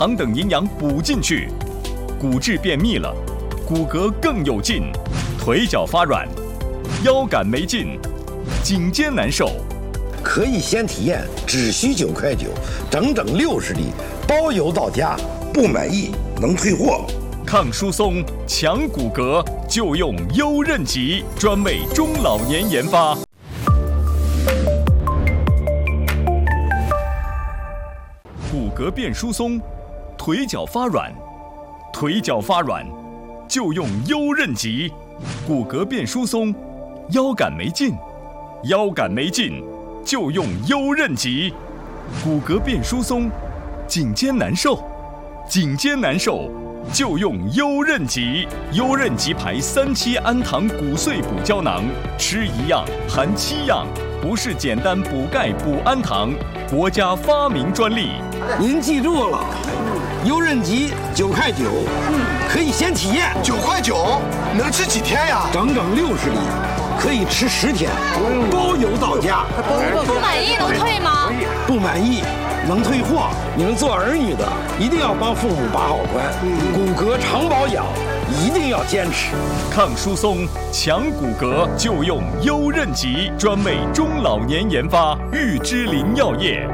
糖等营养补进去，骨质便秘了，骨骼更有劲，腿脚发软，腰杆没劲，颈肩难受。 可以先体验，只需9块9，整整60粒，包邮到家，不满意能退货。 抗疏松、强骨骼，就用优韧极，专为中老年研发。骨骼变疏松，腿脚发软，就用优韧极；骨骼变疏松，腰杆没劲，就用优韧极；骨骼变疏松，颈肩难受，就用优韧极。优韧极牌3期氨糖骨碎补胶囊，吃1样含7样，不是简单补钙补氨糖，国家发明专利。 您记住了，优韧极9块9，可以先体验。 9块9，能吃几天呀？ 整整60粒，可以吃10天，包邮到家。 不满意能退吗？ 不满意能退货。你们做儿女的一定要帮父母把好关，骨骼常保养一定要坚持。 抗疏松、强骨骼，就用优韧极，专为中老年研发，玉芝林药业。